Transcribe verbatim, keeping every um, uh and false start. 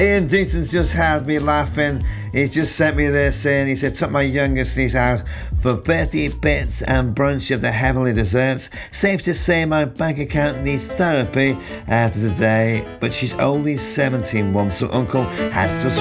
Ian Deaton's just had me laughing. He's just sent me this in. He said, took my youngest niece out for birthday bits and brunch of the heavenly desserts. Safe to say my bank account needs therapy after today, but she's only seventeen once, so Uncle has just